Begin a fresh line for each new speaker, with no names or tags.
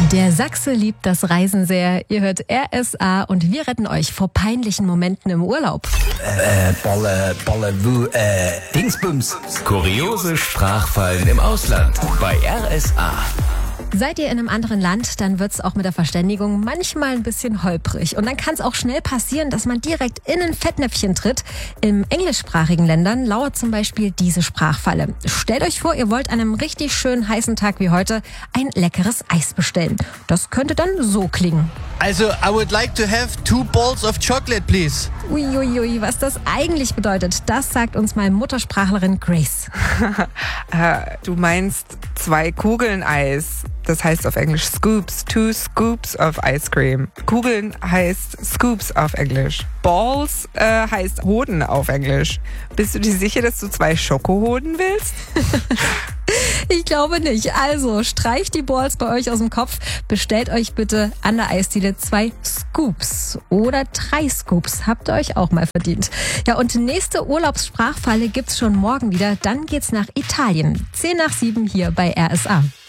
Der Sachse liebt das Reisen sehr. Ihr hört RSA und wir retten euch vor peinlichen Momenten im Urlaub.
Dingsbums. Kuriose Sprachfallen im Ausland bei RSA.
Seid ihr in einem anderen Land, dann wird's auch mit der Verständigung manchmal ein bisschen holprig. Und dann kann es auch schnell passieren, dass man direkt in ein Fettnäpfchen tritt. In englischsprachigen Ländern lauert zum Beispiel diese Sprachfalle. Stellt euch vor, ihr wollt an einem richtig schönen heißen Tag wie heute ein leckeres Eis bestellen. Das könnte dann so klingen.
Also, I would like to have 2 balls of chocolate, please.
Uiuiui, was das eigentlich bedeutet, das sagt uns mal Muttersprachlerin Grace.
Du meinst 2 Kugeln Eis. Das heißt auf Englisch Scoops. 2 scoops of ice cream. Kugeln heißt Scoops auf Englisch. Balls heißt Hoden auf Englisch. Bist du dir sicher, dass du 2 Schokohoden willst?
Ich glaube nicht. Also streicht die Balls bei euch aus dem Kopf. Bestellt euch bitte an der Eisdiele 2 Scoops oder 3 Scoops. Habt ihr euch auch mal verdient. Ja, und nächste Urlaubssprachfalle gibt's schon morgen wieder. Dann geht's nach Italien. 6:50 hier bei RSA.